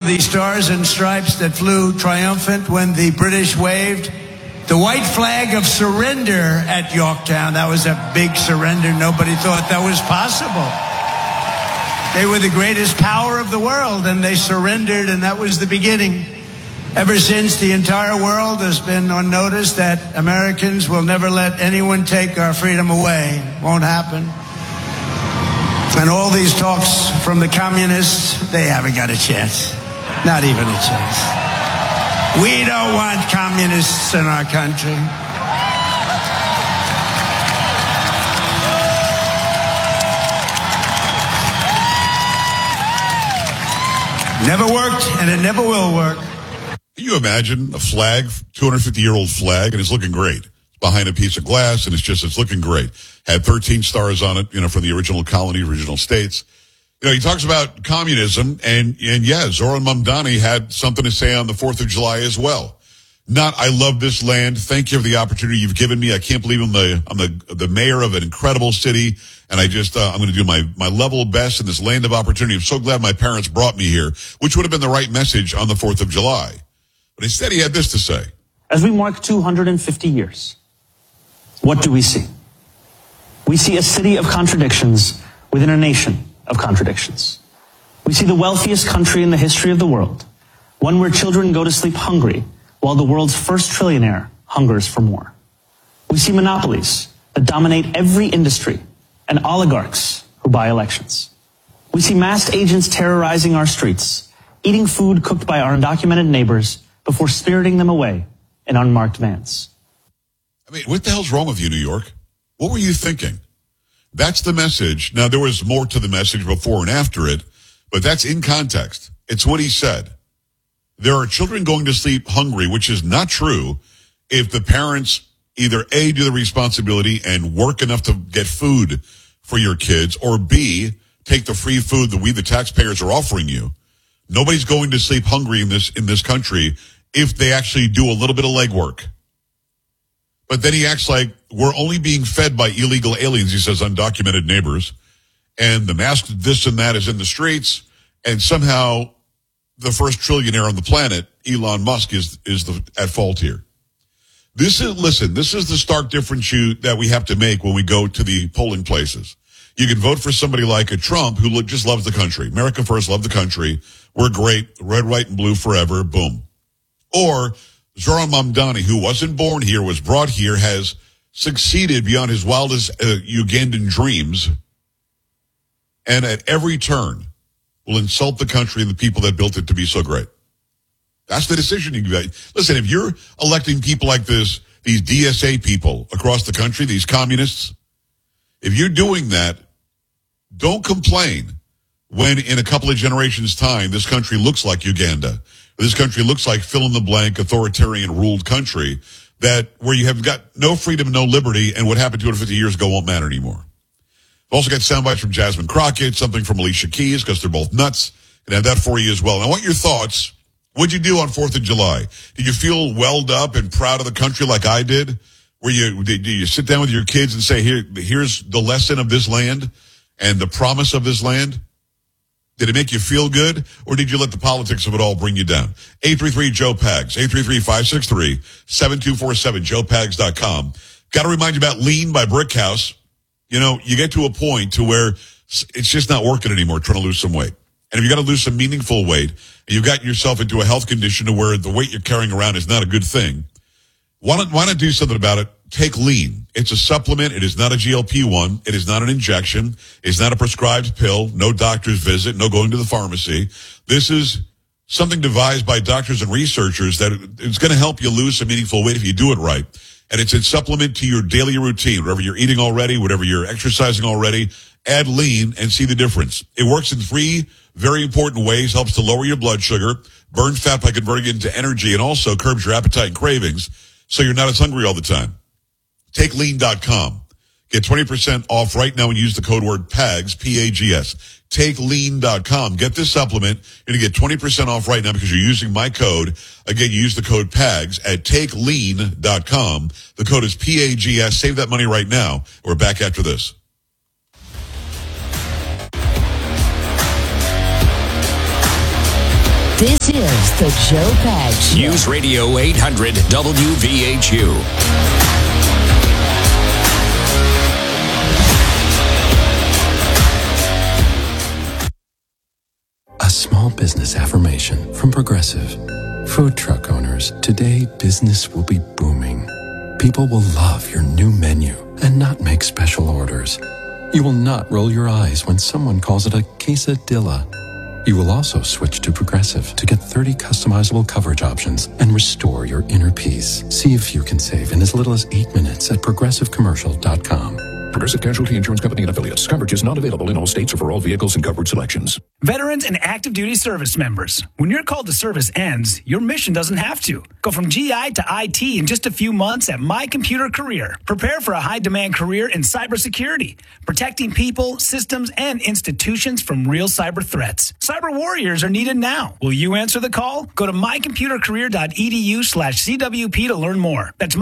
the stars and stripes that flew triumphant when the British waved the white flag of surrender at Yorktown. That was a big surrender. Nobody thought that was possible. They were the greatest power of the world, and they surrendered, and that was the beginning. Ever since, the entire world has been on notice that Americans will never let anyone take our freedom away. Won't happen. And all these talks from the communists, they haven't got a chance. Not even a chance. We don't want communists in our country. Never worked, and it never will work. Can you imagine a flag, 250-year-old flag, and it's looking great? It's behind a piece of glass, and it's looking great. Had 13 stars on it, from the original colony, original states. He talks about communism, and yeah, Zoran Mamdani had something to say on the 4th of July as well. Not, I love this land. Thank you for the opportunity you've given me. I can't believe I'm the mayor of an incredible city, and I'm going to do my level best in this land of opportunity. I'm so glad my parents brought me here, which would have been the right message on the 4th of July. But instead, he had this to say. As we mark 250 years, what do we see? We see a city of contradictions within a nation of contradictions. We see the wealthiest country in the history of the world, one where children go to sleep hungry while the world's first trillionaire hungers for more. We see monopolies that dominate every industry and oligarchs who buy elections. We see masked agents terrorizing our streets, eating food cooked by our undocumented neighbors before spiriting them away in unmarked vans. I mean, what the hell's wrong with you, New York? What were you thinking? That's the message. Now, there was more to the message before and after it, but that's in context. It's what he said. There are children going to sleep hungry, which is not true if the parents either A, do the responsibility and work enough to get food for your kids, or B, take the free food that we, the taxpayers, are offering you. Nobody's going to sleep hungry in this country if they actually do a little bit of legwork. But then he acts like we're only being fed by illegal aliens, he says, undocumented neighbors. And the masked this and that is in the streets. And somehow the first trillionaire on the planet, Elon Musk, is at fault here. This is the stark difference that we have to make when we go to the polling places. You can vote for somebody like a Trump who just loves the country. America first, love the country. We're great. Red, white, and blue forever. Boom. Or Zoran Mamdani, who wasn't born here, was brought here, has succeeded beyond his wildest Ugandan dreams, and at every turn will insult the country and the people that built it to be so great. That's the decision you get. Listen, if you're electing people like this, these DSA people across the country, these communists, if you're doing that, don't complain when in a couple of generations' time this country looks like Uganda. This country looks like fill-in-the-blank, authoritarian-ruled country where you have got no freedom, no liberty, and what happened 250 years ago won't matter anymore. We've also got sound bites from Jasmine Crockett, something from Alicia Keys, because they're both nuts. Can have that for you as well. And I want your thoughts. What'd you do on 4th of July? Did you feel welled up and proud of the country like I did? Did you sit down with your kids and say, here's the lesson of this land and the promise of this land? Did it make you feel good, or did you let the politics of it all bring you down? 833-JOE-PAGS, 833-563-7247, joepags.com. Got to remind you about Lean by Brickhouse. You get to a point to where it's just not working anymore, trying to lose some weight. And if you got to lose some meaningful weight, and you've gotten yourself into a health condition to where the weight you're carrying around is not a good thing, why not do something about it? Take Lean. It's a supplement. It is not a GLP-1. It is not an injection. It's not a prescribed pill. No doctor's visit. No going to the pharmacy. This is something devised by doctors and researchers that it's going to help you lose some meaningful weight if you do it right. And it's a supplement to your daily routine. Whatever you're eating already, whatever you're exercising already, add Lean and see the difference. It works in 3 very important ways. Helps to lower your blood sugar, burn fat by converting it into energy, and also curbs your appetite and cravings so you're not as hungry all the time. TakeLean.com. Get 20% off right now and use the code word PAGS, P-A-G-S. TakeLean.com. Get this supplement. You're going to get 20% off right now because you're using my code. Again, use the code PAGS at TakeLean.com. The code is P-A-G-S. Save that money right now. We're back after this. This is the Joe Pags Show. News Radio 800 WVHU. A small business affirmation from Progressive. Food truck owners, today business will be booming. People will love your new menu and not make special orders. You will not roll your eyes when someone calls it a quesadilla. You will also switch to Progressive to get 30 customizable coverage options and restore your inner peace. See if you can save in as little as 8 minutes at progressivecommercial.com. Progressive Casualty Insurance Company and affiliates. Coverage is not available in all states or for all vehicles and coverage selections. Veterans and active duty service members. When your call to service ends, your mission doesn't have to. Go from GI to IT in just a few months at My Computer Career. Prepare for a high-demand career in cybersecurity, protecting people, systems, and institutions from real cyber threats. Cyber warriors are needed now. Will you answer the call? Go to mycomputercareer.edu/CWP to learn more. That's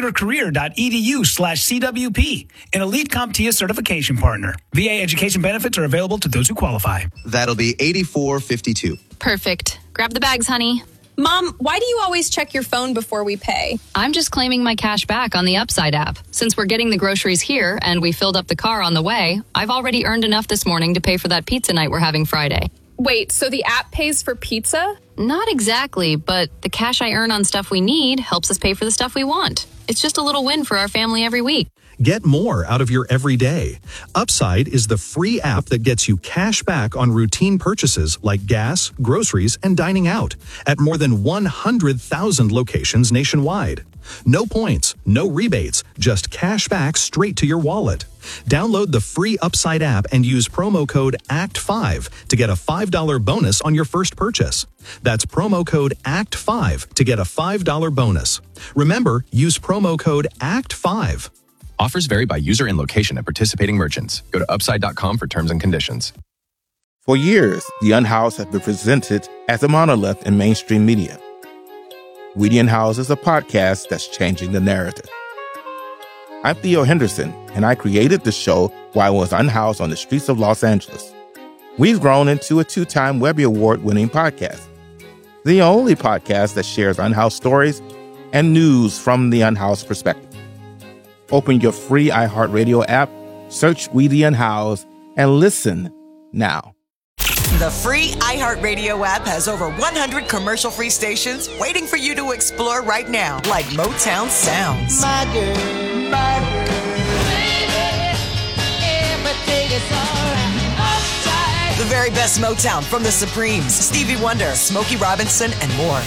mycomputercareer.edu/CWP. An elite CompTIA certification partner. VA education benefits are available to those who qualify. That'll be $84.52. Perfect. Grab the bags, honey. Mom, why do you always check your phone before we pay? I'm just claiming my cash back on the Upside app. Since we're getting the groceries here and we filled up the car on the way, I've already earned enough this morning to pay for that pizza night we're having Friday. Wait, so the app pays for pizza? Not exactly, but the cash I earn on stuff we need helps us pay for the stuff we want. It's just a little win for our family every week. Get more out of your everyday. Upside is the free app that gets you cash back on routine purchases like gas, groceries, and dining out at more than 100,000 locations nationwide. No points, no rebates, just cash back straight to your wallet. Download the free Upside app and use promo code ACT5 to get a $5 bonus on your first purchase. That's promo code ACT5 to get a $5 bonus. Remember, use promo code ACT5. Offers vary by user and location at participating merchants. Go to upside.com for terms and conditions. For years, The Unhoused has been presented as a monolith in mainstream media. We The Unhoused is a podcast that's changing the narrative. I'm Theo Henderson, and I created the show while I was unhoused on the streets of Los Angeles. We've grown into a 2-time Webby Award-winning podcast. The only podcast that shares unhoused stories and news from the unhoused perspective. Open your free iHeartRadio app, search We The Unhoused, and listen now. The free iHeartRadio app has over 100 commercial-free stations waiting for you to explore right now, like Motown Sounds. My girl, baby, everything is all right. Upside. The very best Motown from the Supremes, Stevie Wonder, Smokey Robinson, and more.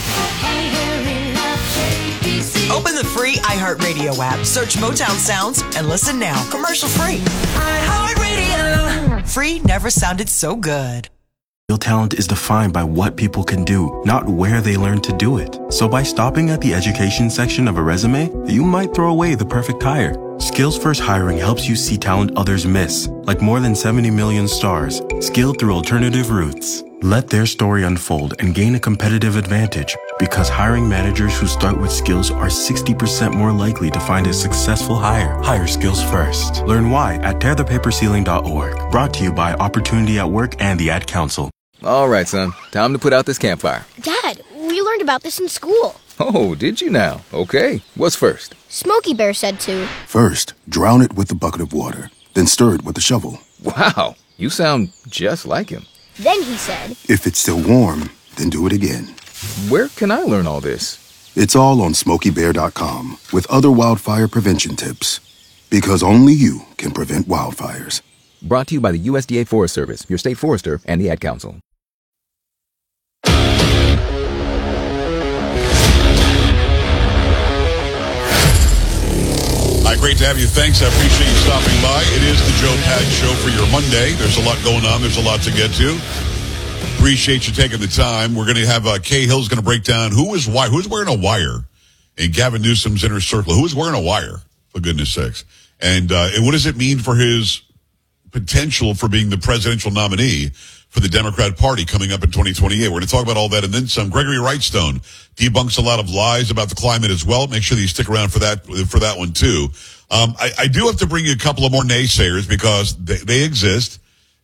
Open the free iHeartRadio app, search Motown Sounds, and listen now. Commercial free. iHeartRadio. Free never sounded so good. Real talent is defined by what people can do, not where they learn to do it. So by stopping at the education section of a resume, you might throw away the perfect hire. Skills First Hiring helps you see talent others miss, like more than 70 million stars, skilled through alternative routes. Let their story unfold and gain a competitive advantage, because hiring managers who start with skills are 60% more likely to find a successful hire. Hire skills first. Learn why at tearthepaperceiling.org. Brought to you by Opportunity at Work and the Ad Council. All right, son. Time to put out this campfire. Dad, we learned about this in school. Oh, did you now? Okay. What's first? Smokey Bear said to. First, drown it with a bucket of water, then stir it with a shovel. Wow, you sound just like him. Then he said, if it's still warm, then do it again. Where can I learn all this? It's all on SmokeyBear.com with other wildfire prevention tips. Because only you can prevent wildfires. Brought to you by the USDA Forest Service, your state forester, and the Ad Council. Hi, great to have you. Thanks. I appreciate you stopping by. It is the Joe Pags Show for your Monday. There's a lot going on. There's a lot to get to. Appreciate you taking the time. We're going to have Kay Hill's going to break down who's wearing a wire in Gavin Newsom's inner circle. Who's wearing a wire, for goodness sakes? And what does it mean for his potential for being the presidential nominee for the Democrat Party coming up in 2028. We're going to talk about all that and then some. Gregory Wrightstone debunks a lot of lies about the climate as well. Make sure that you stick around for that one too. I do have to bring you a couple of more naysayers because they exist.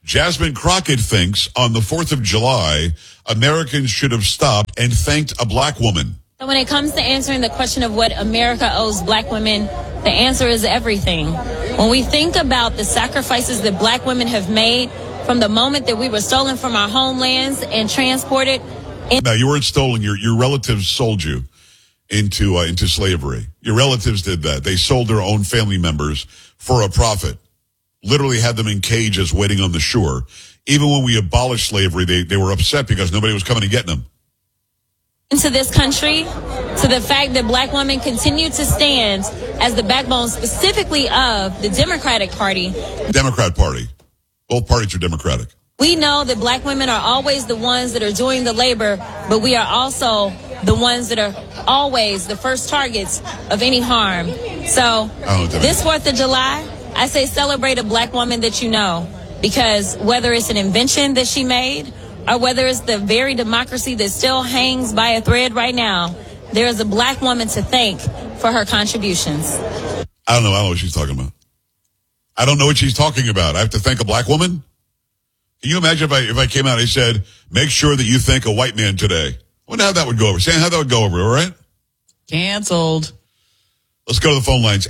Jasmine Crockett thinks on the 4th of July, Americans should have stopped and thanked a black woman. So when it comes to answering the question of what America owes black women, the answer is everything. When we think about the sacrifices that black women have made from the moment that we were stolen from our homelands and transported. Now, you weren't stolen. Your relatives sold you into slavery. Your relatives did that. They sold their own family members for a profit. Literally had them in cages waiting on the shore. Even when we abolished slavery, they were upset because nobody was coming and getting them. Into this country, to the fact that black women continue to stand as the backbone specifically of the Democratic Party. Democrat Party. Both parties are Democratic. We know that black women are always the ones that are doing the labor, but we are also the ones that are always the first targets of any harm. So this 4th of July, I say celebrate a black woman that you know, because whether it's an invention that she made or whether it's the very democracy that still hangs by a thread right now, there is a black woman to thank for her contributions. I don't know what she's talking about. I don't know what she's talking about. I have to thank a black woman? Can you imagine if I came out and I said, make sure that you thank a white man today? I wonder how that would go over. Sam, how that would go over, all right? Canceled. Let's go to the phone lines.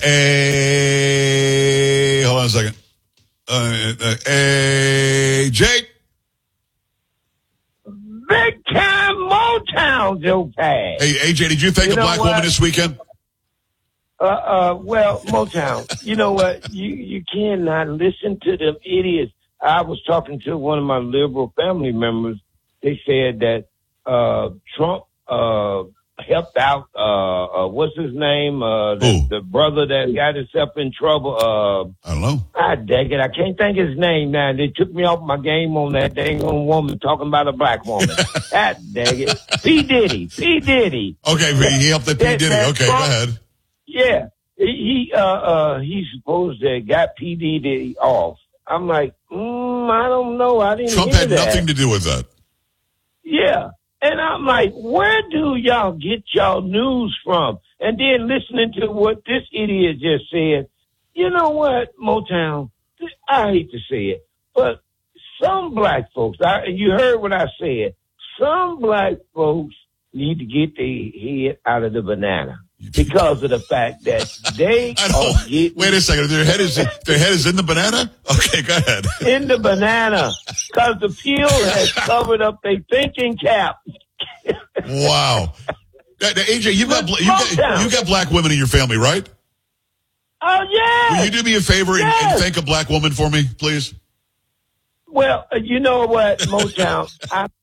Hey, hold on a second. Hey, Jake. Big time Motown, Joe Pag. Hey, AJ, did you thank a black woman this weekend? Well, Motown, you know what? You cannot listen to them idiots. I was talking to one of my liberal family members. They said that Trump helped out, what's his name? The brother that got himself in trouble. I don't know. Dang it. I can't think his name now. They took me off my game on that dang old woman talking about a black woman. Dang it. P. Diddy. Okay, he helped that P. Diddy. Okay, go ahead. Yeah. He's supposed to got P. Diddy off. I'm like, I don't know. I didn't Trump hear had that. nothing to do with that. Yeah. And I'm like, where do y'all get y'all news from? And then listening to what this idiot just said, you know what, Motown, I hate to say it, but some black folks, you heard what I said, some black folks need to get their head out of the banana because of the fact that they are getting... Wait a second, their head is in the banana? Okay, go ahead. In the banana, because the peel has covered up their thinking cap. Wow. AJ, you got black women in your family, right? Oh, yeah. Will you do me a favor and thank a black woman for me, please? Well, you know what, Motown,